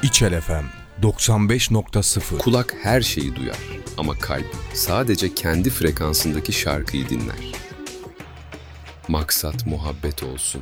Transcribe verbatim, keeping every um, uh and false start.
İçel F M doksan beş nokta sıfır. Kulak her şeyi duyar ama kalp sadece kendi frekansındaki şarkıyı dinler. Maksat muhabbet olsun.